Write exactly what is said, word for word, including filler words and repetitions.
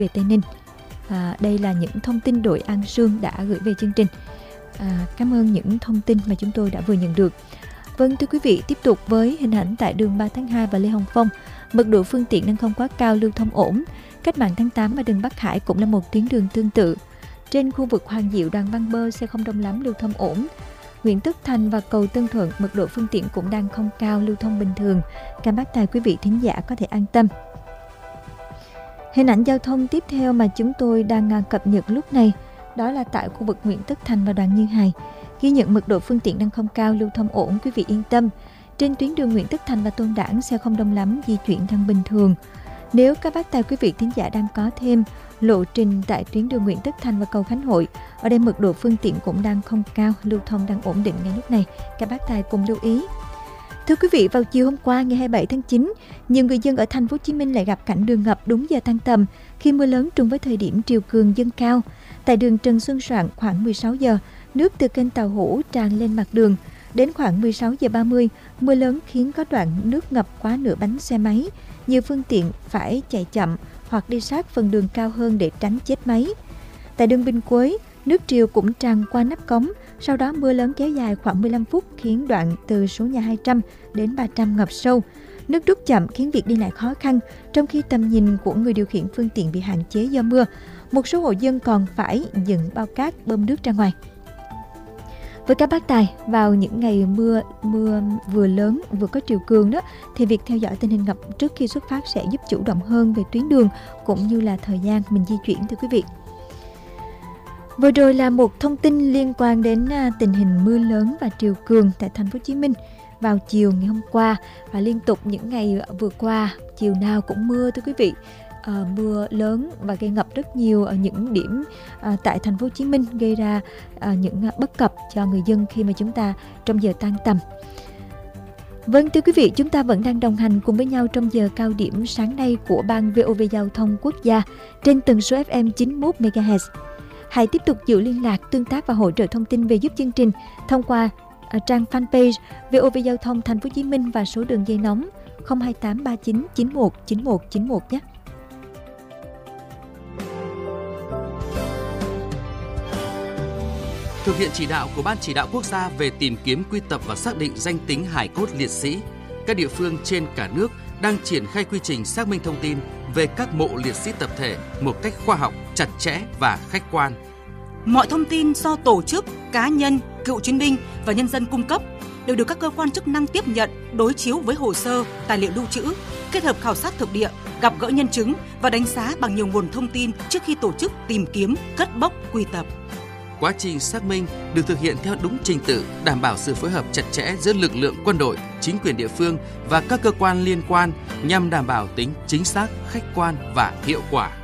về Tây Ninh. À, đây là những thông tin đội An Sương đã gửi về chương trình. À, cảm ơn những thông tin mà chúng tôi đã vừa nhận được. Vâng, thưa quý vị, tiếp tục với hình ảnh tại đường ba tháng hai và Lê Hồng Phong. Mật độ phương tiện đang không quá cao, lưu thông ổn. Cách mạng tháng tám và đường Bắc Hải cũng là một tuyến đường tương tự. Trên khu vực Hoàng Diệu, Đoàn Văn Bơ, xe không đông lắm, lưu thông ổn. Nguyễn Tất Thành và cầu Tân Thuận, mật độ phương tiện cũng đang không cao, lưu thông bình thường. Cảm bác tài quý vị thính giả có thể an tâm. Hình ảnh giao thông tiếp theo mà chúng tôi đang cập nhật lúc này, đó là tại khu vực Nguyễn Tất Thành và Đoàn Như Hài. Ghi nhận mật độ phương tiện đang không cao, lưu thông ổn, quý vị yên tâm. Trên tuyến đường Nguyễn Tất Thành và Tôn Đản, xe không đông lắm, di chuyển đang bình thường. Nếu các bác tài quý vị thính giả đang có thêm lộ trình tại tuyến đường Nguyễn Tất Thành và cầu Khánh Hội, ở đây mật độ phương tiện cũng đang không cao, lưu thông đang ổn định ngay lúc này. Các bác tài cùng lưu ý. Thưa quý vị, vào chiều hôm qua ngày hai mươi bảy tháng chín, nhiều người dân ở thành phố Hồ Chí Minh lại gặp cảnh đường ngập đúng giờ tan tầm khi mưa lớn trùng với thời điểm triều cường dâng cao. Tại đường Trần Xuân Soạn khoảng mười sáu giờ, nước từ kênh Tàu Hũ tràn lên mặt đường. Đến khoảng mười sáu giờ ba mươi, mưa lớn khiến có đoạn nước ngập quá nửa bánh xe máy. Nhiều phương tiện phải chạy chậm hoặc đi sát phần đường cao hơn để tránh chết máy. Tại đường Bình Quế, nước triều cũng tràn qua nắp cống. Sau đó mưa lớn kéo dài khoảng mười lăm phút khiến đoạn từ số nhà hai trăm đến ba trăm ngập sâu. Nước rút chậm khiến việc đi lại khó khăn, trong khi tầm nhìn của người điều khiển phương tiện bị hạn chế do mưa. Một số hộ dân còn phải dựng bao cát bơm nước ra ngoài. Với các bác tài, vào những ngày mưa mưa vừa lớn vừa có triều cường đó, thì việc theo dõi tình hình ngập trước khi xuất phát sẽ giúp chủ động hơn về tuyến đường cũng như là thời gian mình di chuyển, thưa quý vị. Vừa rồi là một thông tin liên quan đến tình hình mưa lớn và triều cường tại thành phố Hồ Chí Minh vào chiều ngày hôm qua, và liên tục những ngày vừa qua chiều nào cũng mưa, thưa quý vị. À, mưa lớn và gây ngập rất nhiều ở những điểm à, tại thành phố Hồ Chí Minh, gây ra à, những bất cập cho người dân khi mà chúng ta trong giờ tan tầm. Vâng, thưa quý vị, chúng ta vẫn đang đồng hành cùng với nhau trong giờ cao điểm sáng nay của Ban vê o vê Giao thông Quốc gia trên tần số ép em chín mươi mốt mê ga héc. Hãy tiếp tục giữ liên lạc, tương tác và hỗ trợ thông tin về giúp chương trình thông qua à, trang fanpage vê o vê Giao thông Thành phố Hồ Chí Minh và số đường dây nóng không hai tám ba chín chín một chín một chín một nhé. Thực hiện chỉ đạo của Ban Chỉ đạo Quốc gia về tìm kiếm, quy tập và xác định danh tính hài cốt liệt sĩ, các địa phương trên cả nước đang triển khai quy trình xác minh thông tin về các mộ liệt sĩ tập thể một cách khoa học, chặt chẽ và khách quan. Mọi thông tin do tổ chức, cá nhân, cựu chiến binh và nhân dân cung cấp đều được các cơ quan chức năng tiếp nhận, đối chiếu với hồ sơ, tài liệu lưu trữ, kết hợp khảo sát thực địa, gặp gỡ nhân chứng và đánh giá bằng nhiều nguồn thông tin trước khi tổ chức tìm kiếm, cất bốc, quy tập. Quá trình xác minh được thực hiện theo đúng trình tự, đảm bảo sự phối hợp chặt chẽ giữa lực lượng quân đội, chính quyền địa phương và các cơ quan liên quan nhằm đảm bảo tính chính xác, khách quan và hiệu quả.